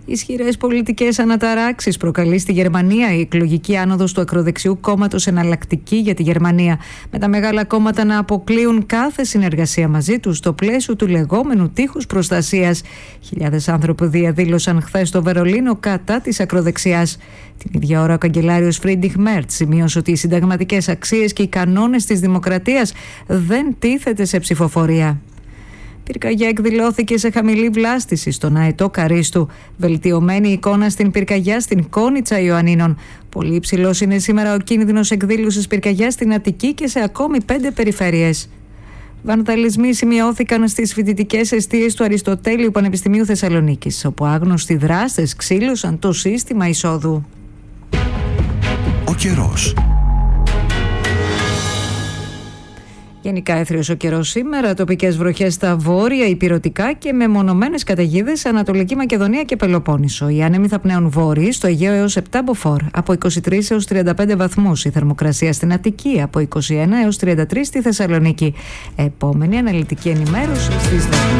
Ισχυρές πολιτικές αναταράξεις προκαλεί στη Γερμανία η εκλογική άνοδος του ακροδεξιού κόμματος Εναλλακτική για τη Γερμανία, με τα μεγάλα κόμματα να αποκλείουν κάθε συνεργασία μαζί τους στο πλαίσιο του λεγόμενου τείχους προστασίας. Χιλιάδες άνθρωποι διαδήλωσαν χθες στο Βερολίνο κατά της ακροδεξιάς. Την ίδια ώρα ο καγκελάριος Φρίντριχ Μέρτς σημείωσε ότι οι συνταγματικές αξίες και οι κανόνες της δημοκρατίας δεν τίθεται σε ψηφοφορία. Πυρκαγιά εκδηλώθηκε σε χαμηλή βλάστηση στον Αετό Καρίστου. Βελτιωμένη εικόνα στην πυρκαγιά στην Κόνιτσα Ιωαννίνων. Πολύ υψηλός είναι σήμερα ο κίνδυνος εκδήλωσης πυρκαγιάς στην Αττική και σε ακόμη 5 περιφέρειες. Βανδαλισμοί σημειώθηκαν στις φοιτητικές εστίες του Αριστοτέλειου Πανεπιστημίου Θεσσαλονίκης, όπου άγνωστοι δράστες ξύλωσαν το σύστημα εισόδου. Ο καιρός. Γενικά έθριος ο καιρός σήμερα, τοπικές βροχές στα βόρεια, ηπειρωτικά και μεμονωμένες καταιγίδες σε Ανατολική Μακεδονία και Πελοπόννησο. Οι άνεμοι θα πνέουν βόρειοι στο Αιγαίο έως 7 μποφόρ, από 23 έως 35 βαθμούς. Η θερμοκρασία στην Αττική από 21 έως 33 στη Θεσσαλονίκη. Επόμενη αναλυτική ενημέρωση στις 10.